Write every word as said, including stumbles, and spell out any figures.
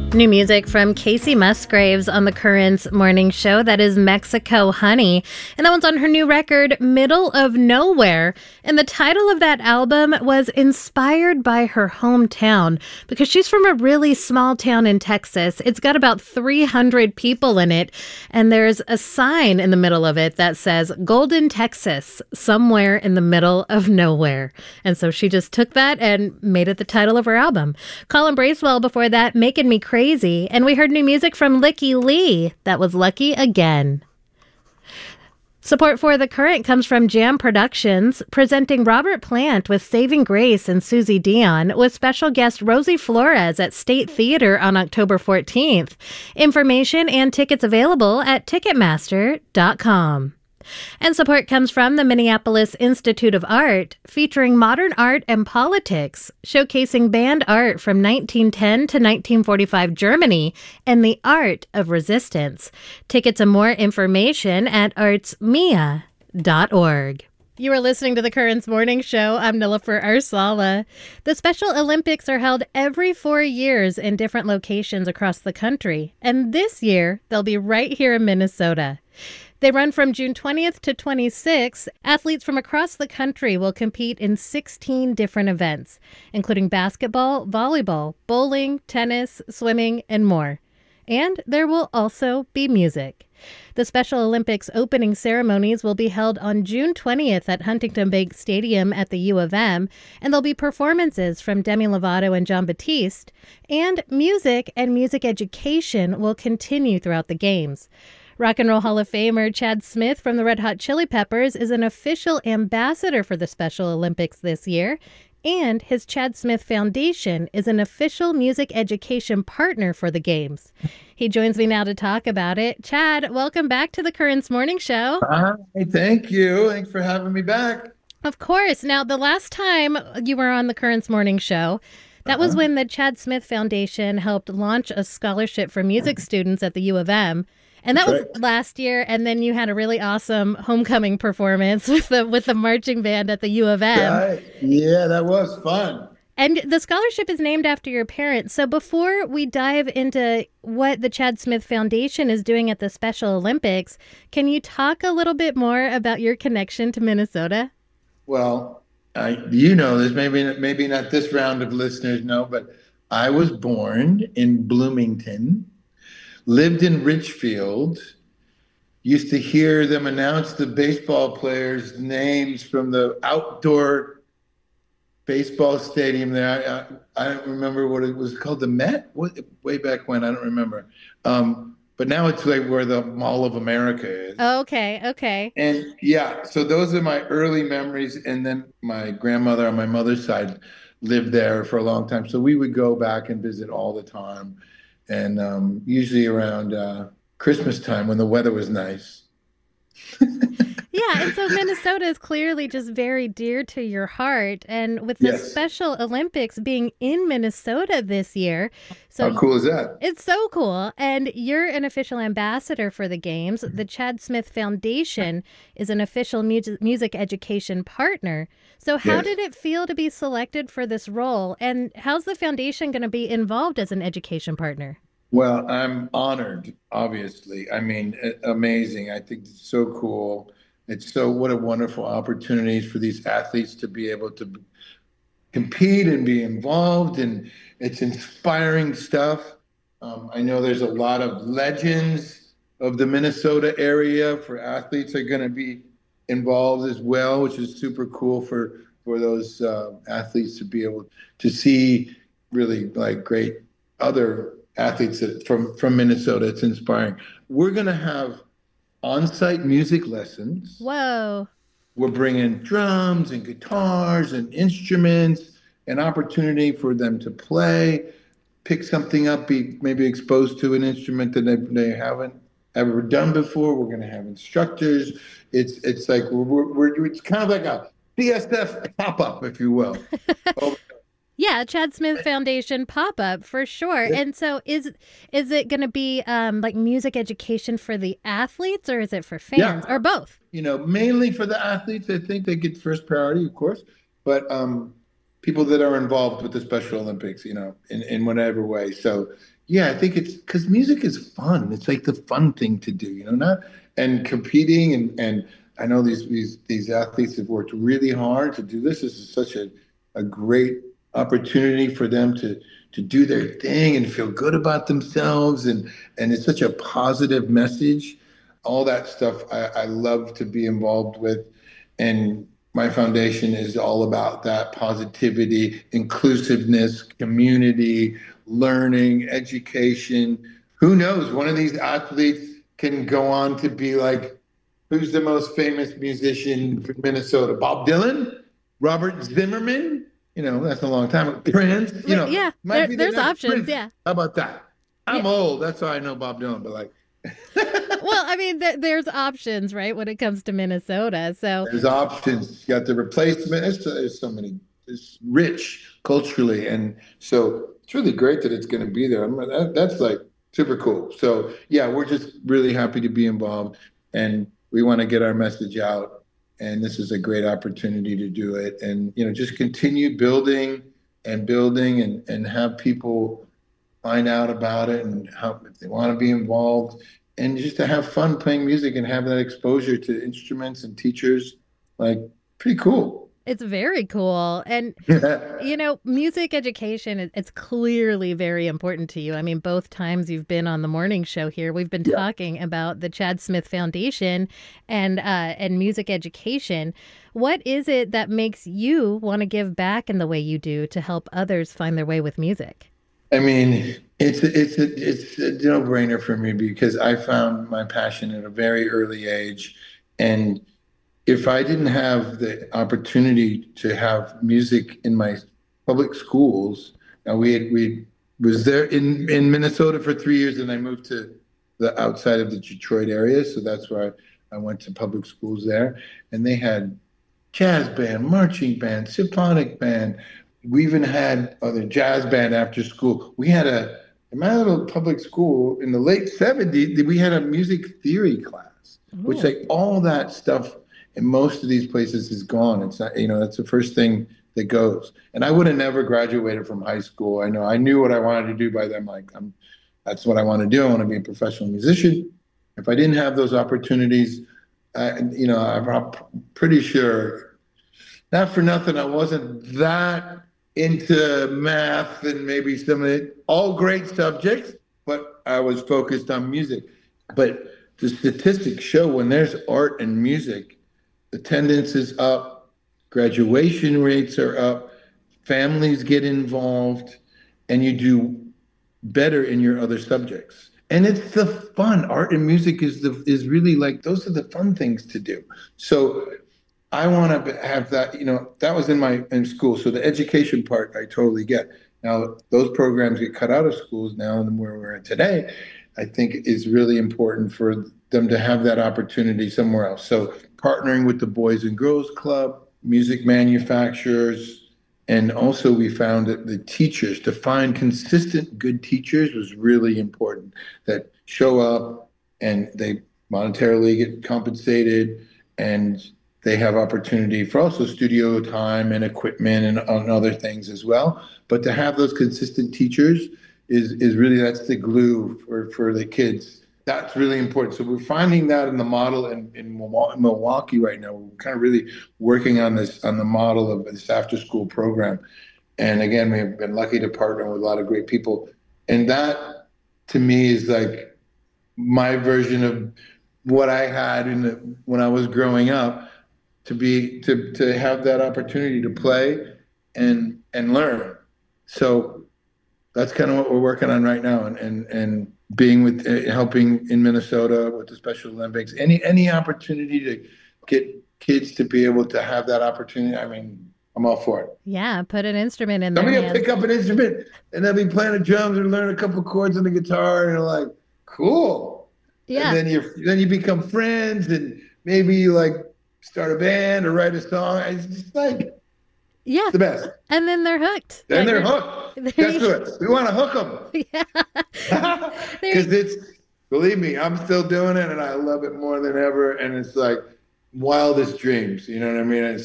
New music from Casey Musgraves on the Currents morning show. That is Mexico Honey. And that one's on her new record, Middle of Nowhere. And the title of that album was inspired by her hometown because she's from a really small town in Texas. It's got about three hundred people in it. And there's a sign in the middle of it that says Golden, Texas, somewhere in the middle of nowhere. And so she just took that and made it the title of her album. Colin Bracewell before that, Making Me Crazy. And we heard new music from Lykke Li. That was Lucky Again. Support for The Current comes from Jam Productions, presenting Robert Plant with Saving Grace and Susie Dion, with special guest Rosie Flores at State Theater on October fourteenth. Information and tickets available at Ticketmaster dot com. And support comes from the Minneapolis Institute of Art, featuring modern art and politics, showcasing band art from nineteen ten to nineteen forty-five Germany and the art of resistance. Tickets and more information at arts mia dot org. You are listening to the Currents Morning Show. I'm Nilofer Arsala. The Special Olympics are held every four years in different locations across the country, and this year they'll be right here in Minnesota. They run from June twentieth to twenty-sixth. Athletes from across the country will compete in sixteen different events, including basketball, volleyball, bowling, tennis, swimming, and more. And there will also be music. The Special Olympics opening ceremonies will be held on June twentieth at Huntington Bank Stadium at the U of M, and there'll be performances from Demi Lovato and Jon Batiste, and music and music education will continue throughout the games. Rock and Roll Hall of Famer Chad Smith from the Red Hot Chili Peppers is an official ambassador for the Special Olympics this year, and his Chad Smith Foundation is an official music education partner for the games. He joins me now to talk about it. Chad, welcome back to the Currents Morning Show. Hi, thank you. Thanks for having me back. Of course. Now, the last time you were on the Currents Morning Show, that uh-huh. was when the Chad Smith Foundation helped launch a scholarship for music students at the U of M. And that That's was right. last year, and then you had a really awesome homecoming performance with the with the marching band at the U of M. Right. Yeah, that was fun. And the scholarship is named after your parents. So before we dive into what the Chad Smith Foundation is doing at the Special Olympics, can you talk a little bit more about your connection to Minnesota? Well, I, you know this, maybe, maybe not this round of listeners know, but I was born in Bloomington. Lived in Richfield, used to hear them announce the baseball players' names from the outdoor baseball stadium there. I, I, I don't remember what it was called, the Met? What, way back when, I don't remember. Um, but now it's like where the Mall of America is. Oh, okay, okay. And yeah, so those are my early memories. And then my grandmother on my mother's side lived there for a long time. So we would go back and visit all the time. And um, usually around uh, Christmas time when the weather was nice. Yeah, and so Minnesota is clearly just very dear to your heart. And with the yes. Special Olympics being in Minnesota this year. So how cool is that? It's so cool. And you're an official ambassador for the games. The Chad Smith Foundation is an official mu- music education partner. So how yes. did it feel to be selected for this role? And how's the foundation going to be involved as an education partner? Well, I'm honored, obviously. I mean, amazing. I think it's so cool. It's so, what a wonderful opportunity for these athletes to be able to compete and be involved. And it's inspiring stuff. Um, I know there's a lot of legends of the Minnesota area for athletes that are going to be involved as well, which is super cool for, for those uh, athletes to be able to see really like great other athletes that, from, from Minnesota. It's inspiring. We're going to have on-site music lessons. Whoa. We're bringing drums and guitars and instruments, an opportunity for them to play, pick something up, be maybe exposed to an instrument that they, they haven't ever done before. We're going to have instructors. It's it's like we're, we're it's kind of like a B S F pop-up, if you will. oh, Yeah, Chad Smith Foundation pop-up for sure. Yeah. And so is is it going to be um, like music education for the athletes, or is it for fans, yeah. or both? You know, mainly for the athletes. I think they get first priority, of course. But um, people that are involved with the Special Olympics, you know, in, in whatever way. So yeah, I think it's because music is fun. It's like the fun thing to do, you know, not and competing and and I know these these these athletes have worked really hard to do this. This is such a a great opportunity for them to to do their thing and feel good about themselves and and it's such a positive message. All that stuff I, I love to be involved with. And my foundation is all about that positivity, inclusiveness, community, learning, education. Who knows? One of these athletes can go on to be like, who's the most famous musician from Minnesota? Bob Dylan? Robert Zimmerman? You know, that's a long time ago. Prince, you know, Yeah, might there, be the there's next options. Prince. Yeah. How about that? I'm Yeah. old. That's why I know Bob Dylan, but like, Well, I mean, there, there's options, right, when it comes to Minnesota. So, there's options. You got the replacement. There's, there's so many. It's rich culturally, and so it's really great that it's going to be there. I'm, that, that's like super cool. So yeah, we're just really happy to be involved, and we want to get our message out. And this is a great opportunity to do it, and you know, just continue building and building, and and have people find out about it and how if they want to be involved and just to have fun playing music and have that exposure to instruments and teachers like pretty cool. it's very cool. And you know, music education, it- it's clearly very important to you. I mean, both times you've been on the morning show here, we've been Yeah. talking about the Chad Smith Foundation and uh, and music education. What is it that makes you want to give back in the way you do to help others find their way with music? I mean, it's a, it's a, it's a no-brainer for me because I found my passion at a very early age, and if I didn't have the opportunity to have music in my public schools, now we had, we was there in in Minnesota for three years, and I moved to the outside of the Detroit area, so that's where I, I went to public schools there, and they had jazz band, marching band, symphonic band. We even had other jazz band after school. We had a in my little public school in the late seventies, we had a music theory class, which Ooh. like all that stuff in most of these places is gone. It's not, you know, that's the first thing that goes. And I would have never graduated from high school. I know I knew what I wanted to do by then. Like I'm that's what I want to do. I want to be a professional musician. If I didn't have those opportunities, uh, you know, I'm pretty sure, not for nothing, I wasn't that into math and maybe some of it, all great subjects, but I was focused on music. But the statistics show when there's art and music, attendance is up, graduation rates are up, families get involved, and you do better in your other subjects. And it's the fun. Art and music is the is really like those are the fun things to do. So I want to have that, you know, that was in my in school. So the education part I totally get. Now those programs get cut out of schools now and where we're at today, I think is really important for them to have that opportunity somewhere else. So partnering with the Boys and Girls Club, music manufacturers, and also we found that the teachers, to find consistent good teachers was really important that show up and they monetarily get compensated and they have opportunity for also studio time and equipment and, and other things as well. But to have those consistent teachers is is really that's the glue for, for the kids. That's really important. So we're finding that in the model in, in Milwaukee right now. We're kind of really working on this on the model of this after school program. And again, we've been lucky to partner with a lot of great people. And that to me is like my version of what I had in the, when I was growing up, to be to to have that opportunity to play and and learn. So that's kind of what we're working on right now, and and and being with uh, helping in Minnesota with the Special Olympics. Any any opportunity to get kids to be able to have that opportunity. I mean, I'm all for it. Yeah, put an instrument in their Somebody will hands. pick up an instrument and they'll be playing the drums or learn a couple chords on the guitar, and you're like, cool. Yeah. And then you then you become friends, and maybe you like start a band or write a song. It's just like Yeah. the best. And then they're hooked. Then Like, they're they're- hooked. there Guess you- what? We want to hook them. Yeah. There Because you- it's, believe me, I'm still doing it and I love it more than ever. And it's like wildest dreams. You know what I mean? It's